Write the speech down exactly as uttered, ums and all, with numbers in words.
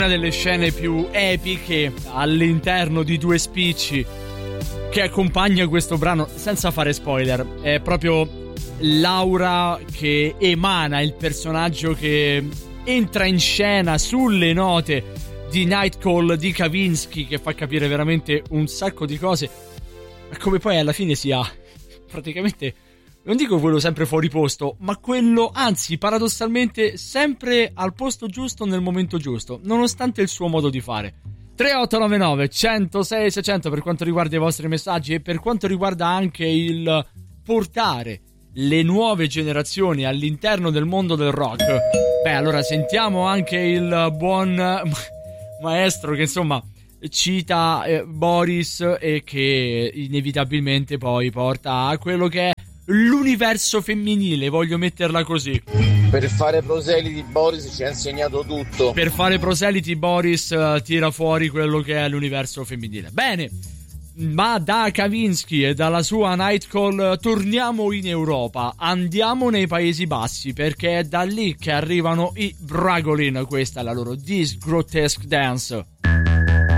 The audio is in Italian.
una delle scene più epiche all'interno di due spicci che accompagna questo brano, senza fare spoiler. È proprio l'aura che emana il personaggio che entra in scena sulle note di Nightcall di Kavinsky, che fa capire veramente un sacco di cose, ma come poi alla fine sia praticamente, non dico quello sempre fuori posto, ma quello, anzi, paradossalmente sempre al posto giusto nel momento giusto, nonostante il suo modo di fare. tre otto nove nove uno zero sei sei zero zero per quanto riguarda i vostri messaggi e per quanto riguarda anche il portare le nuove generazioni all'interno del mondo del rock. Beh, allora sentiamo anche il buon maestro che insomma cita eh, Boris e che inevitabilmente poi porta a quello che è l'universo femminile, voglio metterla così. Per fare proseliti Boris ci ha insegnato tutto. Per fare proseliti Boris uh, tira fuori quello che è l'universo femminile. Bene, ma da Kavinsky e dalla sua Nightcall torniamo in Europa, andiamo nei Paesi Bassi, perché è da lì che arrivano i Bragolin. Questa è la loro This Grotesque Dance.